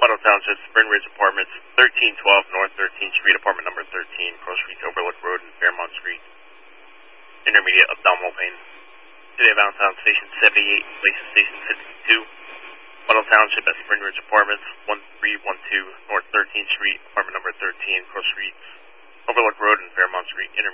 Puddle Township, Spring Ridge Apartments, 1312 North 13th Street, apartment number 13, Cross Streets, Overlook Road, and Fairmont Street. Intermediate abdominal pain. Today, Valentine Station 78, place Station 62. Puddle Township at Spring Ridge Apartments, 1312 North 13th Street, apartment number 13, Cross Streets, Overlook Road, and Fairmont Street.